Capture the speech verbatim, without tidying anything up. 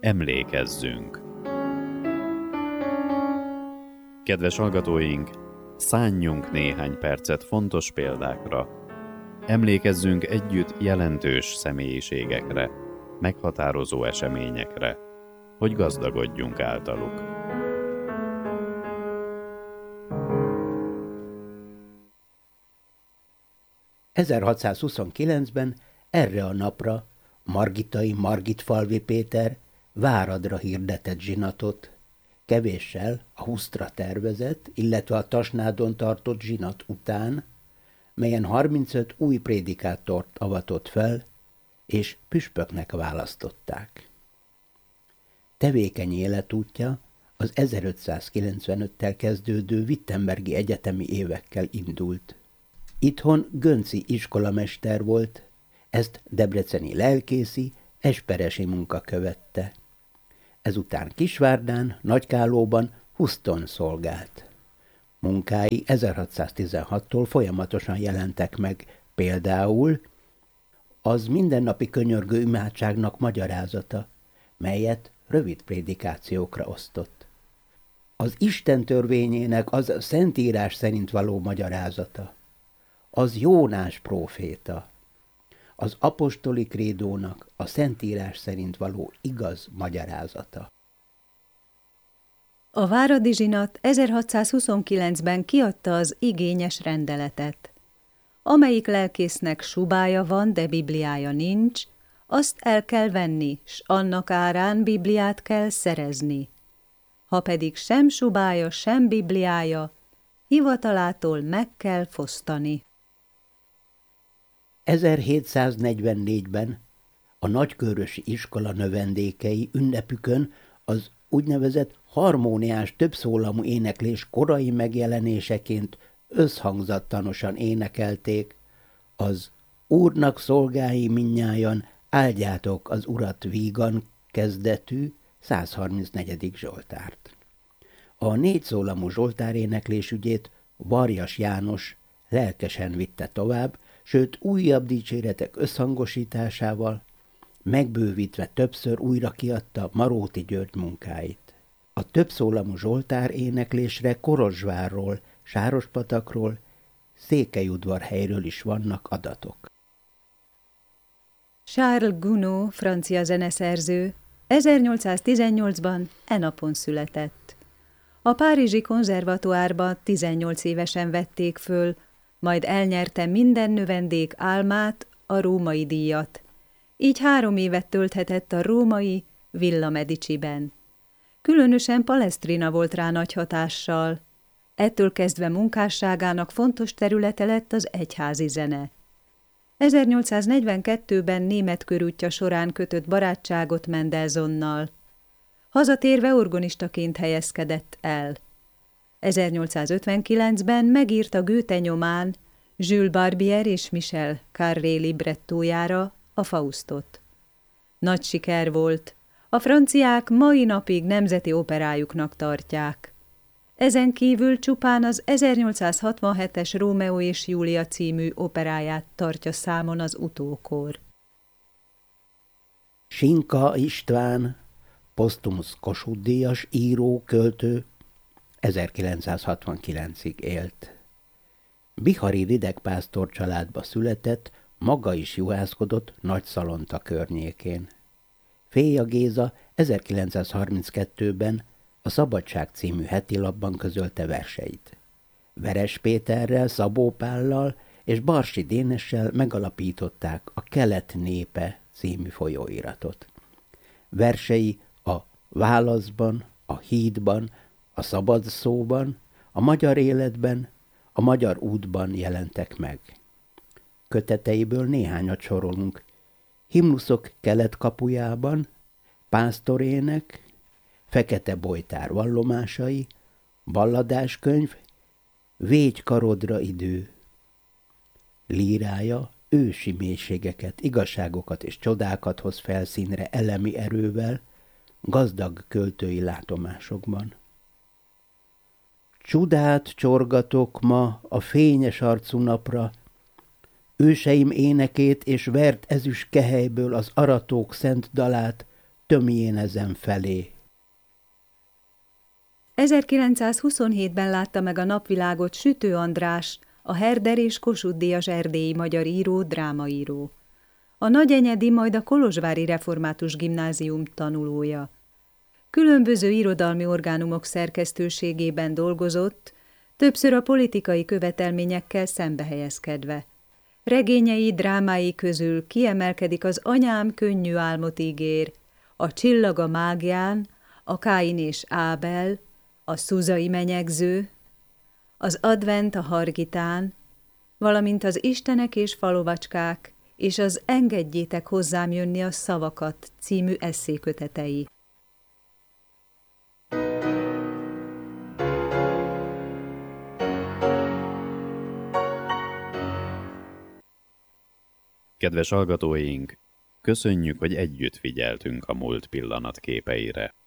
Emlékezzünk! Kedves hallgatóink, szánjunk néhány percet fontos példákra. Emlékezzünk együtt jelentős személyiségekre, meghatározó eseményekre, hogy gazdagodjunk általuk. ezerhatszázhuszonkilencben erre a napra Margitai Margitfalvi Péter Váradra hirdetett zsinatot, kevéssel a Husztra tervezett, illetve a Tasnádon tartott zsinat után, melyen harmincöt új prédikátort avatott fel, és püspöknek választották. Tevékeny életútja az ezerötszázkilencvenöttel kezdődő wittenbergi egyetemi évekkel indult. Itthon gönci iskolamester volt, ezt debreceni lelkészi, esperesi munka követte. Ezután Kisvárdán, Nagykállóban, Huszton szolgált. Munkái ezerhatszáztizenhattól folyamatosan jelentek meg, például az mindennapi könyörgő imádságnak magyarázata, melyet rövid prédikációkra osztott. Az Isten törvényének az Szentírás szerint való magyarázata, az Jónás próféta, az apostoli krédónak a Szentírás szerint való igaz magyarázata. A váradi zsinat ezerhatszázhuszonkilencben kiadta az igényes rendeletet. Amelyik lelkésznek subája van, de bibliája nincs, azt el kell venni, s annak árán bibliát kell szerezni. Ha pedig sem subája, sem bibliája, hivatalától meg kell fosztani. ezerhétszáznegyvennégyben a nagykőrösi iskola növendékei ünnepükön az úgynevezett harmóniás többszólamú éneklés korai megjelenéseként összhangzattanosan énekelték az Úrnak szolgái mindnyájan, áldjátok az Urat vígan kezdetű százharmincnegyedik zsoltárt. A négyszólamú zsoltáréneklés ügyét Varjas János lelkesen vitte tovább, sőt újabb dicséretek összhangosításával, megbővítve többször újra kiadta Maróti György munkáit. A többszólamú zsoltár éneklésre Kolozsvárról, Sárospatakról, Székelyudvarhelyről is vannak adatok. Charles Gounod, francia zeneszerző, ezernyolcszáztizennyolcban e napon született. A párizsi konzervatoárba tizennyolc évesen vették föl, majd elnyerte minden növendék álmát, a római díjat. Így három évet tölthetett a római Villa Mediciben. Különösen Palestrina volt rá nagy hatással. Ettől kezdve munkásságának fontos területe lett az egyházi zene. ezernyolcszáznegyvenkettőben német körútja során kötött barátságot Mendelssohnnal. Hazatérve organistaként helyezkedett el. ezernyolcszázötvenkilencben megírta Goethe nyomán Jules Barbier és Michel Carré librettójára a Faustot. Nagy siker volt, a franciák mai napig nemzeti operájuknak tartják. Ezen kívül csupán az ezernyolcszázhatvanhetes Rómeó és Júlia című operáját tartja számon az utókor. Sinka István, posztumusz Kossuth-díjas író, költő, ezerkilencszázhatvankilencig élt. Bihari ridegpásztor családba született, maga is juhászkodott Nagyszalonta környékén. Féja Géza ezerkilencszázharminckettőben a Szabadság című hetilapban közölte verseit. Veres Péterrel, Szabó Pállal és Barsi Dénessel megalapították a Kelet népe című folyóiratot. Versei a Válaszban, a Hídban, a Szabad szóban, a Magyar életben, a Magyar útban jelentek meg. Köteteiből néhányat sorolunk. Himnuszok kelet kapujában, Pásztorének, Fekete bojtár vallomásai, Balladáskönyv, Végy karodra idő. Lírája ősi mélységeket, igazságokat és csodákat hoz felszínre elemi erővel, gazdag költői látomásokban. Csudát csorgatok ma a fényes arcú napra, őseim énekét és vert ezüst kehelyből az aratók szent dalát, tömjén ezen felé. ezerkilencszázhuszonhétben látta meg a napvilágot Sütő András, a Herder és Kossuth-díjas erdélyi magyar író, drámaíró. A Nagyenyedi, majd a Kolozsvári Református Gimnázium tanulója. Különböző irodalmi orgánumok szerkesztőségében dolgozott, többször a politikai követelményekkel szembehelyezkedve. Regényei, drámái közül kiemelkedik az Anyám könnyű álmot ígér, a Csillag a mágián, a Káin és Ábel, a Szuzai menyegző, az Advent a Hargitán, valamint az Istenek és falovacskák és az Engedjétek hozzám jönni a szavakat című esszékötetei. Kedves hallgatóink, köszönjük, hogy együtt figyeltünk a múlt pillanatképeire.